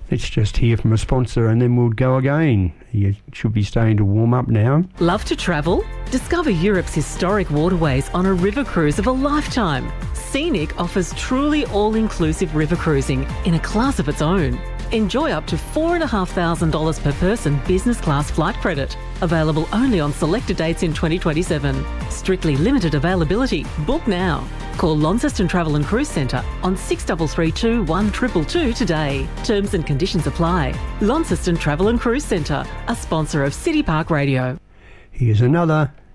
Let's just hear from a sponsor and then we'll go again. You should be starting to warm up now. Love to travel? Discover Europe's historic waterways on a river cruise of a lifetime. Scenic offers truly all-inclusive river cruising in a class of its own. Enjoy up to $4,500 per person business class flight credit. Available only on selected dates in 2027. Strictly limited availability. Book now. Call Launceston Travel and Cruise Centre on 6332 1222 today. Terms and conditions apply. Launceston Travel and Cruise Centre, a sponsor of City Park Radio. Here's another